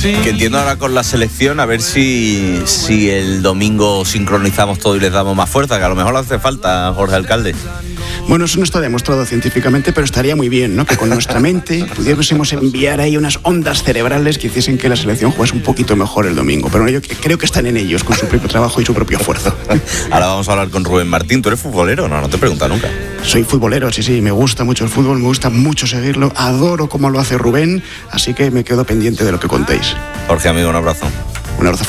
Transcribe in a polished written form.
Que entiendo ahora con la selección, a ver si el domingo sincronizamos todo y les damos más fuerza, que a lo mejor le hace falta, Jorge Alcalde. Bueno, eso no está demostrado científicamente, pero estaría muy bien, ¿no? Que con nuestra mente pudiésemos enviar ahí unas ondas cerebrales que hiciesen que la selección jugase un poquito mejor el domingo. Pero yo creo que están en ellos, con su propio trabajo y su propio esfuerzo. Ahora vamos a hablar con Rubén Martín. ¿Tú eres futbolero? No te he preguntado nunca. Soy futbolero, sí, me gusta mucho el fútbol, me gusta mucho seguirlo, adoro cómo lo hace Rubén, así que me quedo pendiente de lo que contéis. Jorge, amigo, un abrazo. Un abrazo.